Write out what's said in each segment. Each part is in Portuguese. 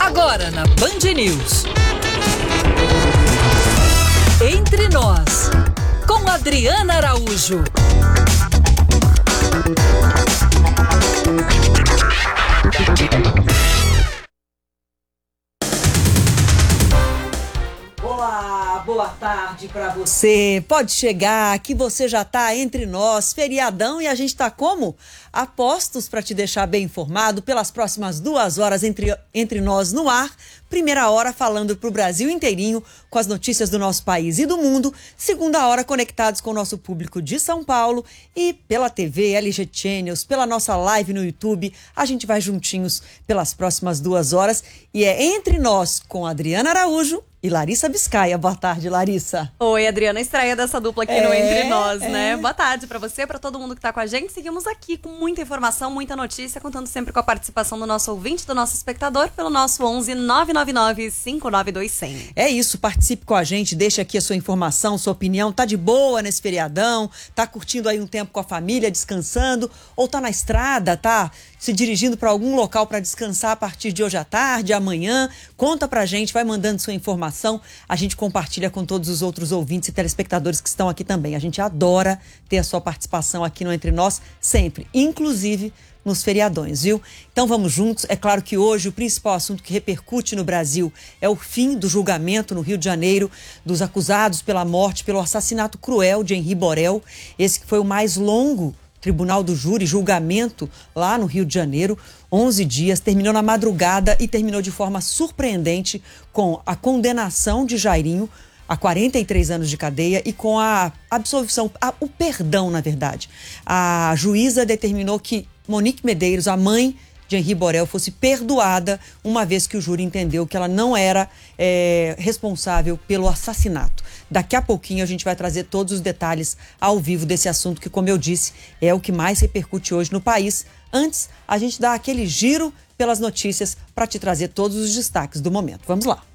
Agora na Band News. Entre Nós, com Adriana Araújo. Olá, boa tarde pra você. Pode chegar que você já tá entre nós, feriadão, e a gente tá como? A postos para te deixar bem informado pelas próximas 2 horas entre nós no ar. Primeira hora falando pro Brasil inteirinho com as notícias do nosso país e do mundo. Segunda hora conectados com o nosso público de São Paulo e pela TV, LG Channels, pela nossa live no YouTube. A gente vai juntinhos pelas próximas 2 horas e é Entre Nós com Adriana Araújo e Larissa Biscaia. Boa tarde, Larissa. Oi, Adriana, estreia dessa dupla aqui no Entre Nós, né? Boa tarde pra você, pra todo mundo que tá com a gente. Seguimos aqui com muita informação, muita notícia, contando sempre com a participação do nosso ouvinte, do nosso espectador, pelo nosso 11 999 592 100. É isso, participe com a gente, deixa aqui a sua informação, sua opinião. Tá de boa nesse feriadão? Tá curtindo aí um tempo com a família, descansando? Ou tá na estrada, tá se dirigindo para algum local para descansar a partir de hoje à tarde, amanhã? Conta pra gente, vai mandando sua informação. A gente compartilha com todos os outros ouvintes e telespectadores que estão aqui também. A gente adora ter a sua participação aqui no Entre Nós, sempre, inclusive nos feriadões, viu? Então vamos juntos. É claro que hoje o principal assunto que repercute no Brasil é o fim do julgamento no Rio de Janeiro dos acusados pela morte, pelo assassinato cruel de Henri Borel. Esse que foi o mais longo Tribunal do Júri, julgamento lá no Rio de Janeiro, 11 dias, terminou na madrugada e terminou de forma surpreendente com a condenação de Jairinho a 43 anos de cadeia e com a absolvição, o perdão, na verdade. A juíza determinou que Monique Medeiros, a mãe de Henri Borel, fosse perdoada, uma vez que o júri entendeu que ela não era responsável pelo assassinato. Daqui a pouquinho a gente vai trazer todos os detalhes ao vivo desse assunto que, como eu disse, é o que mais repercute hoje no país. Antes, a gente dá aquele giro pelas notícias para te trazer todos os destaques do momento. Vamos lá.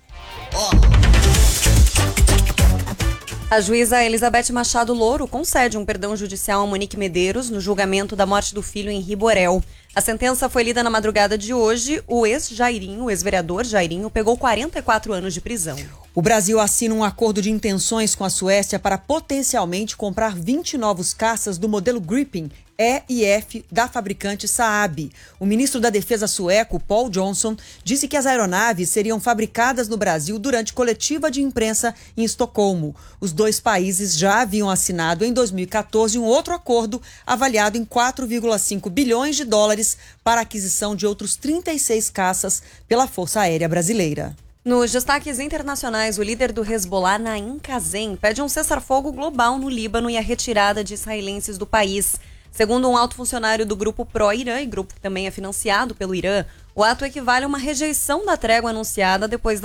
A juíza Elizabeth Machado Louro concede um perdão judicial a Monique Medeiros no julgamento da morte do filho Henri Borel. A sentença foi lida na madrugada de hoje. O ex-vereador Jairinho, pegou 44 anos de prisão. O Brasil assina um acordo de intenções com a Suécia para potencialmente comprar 20 novos caças do modelo Gripen E e F da fabricante Saab. O ministro da Defesa sueco, Paul Johnson, disse que as aeronaves seriam fabricadas no Brasil durante coletiva de imprensa em Estocolmo. Os dois países já haviam assinado em 2014 um outro acordo avaliado em 4,5 bilhões de dólares para a aquisição de outros 36 caças pela Força Aérea Brasileira. Nos destaques internacionais, o líder do Hezbollah, Naim Kassem, pede um cessar-fogo global no Líbano e a retirada de israelenses do país. Segundo um alto funcionário do grupo pró-Irã, e grupo que também é financiado pelo Irã, o ato equivale a uma rejeição da trégua anunciada depois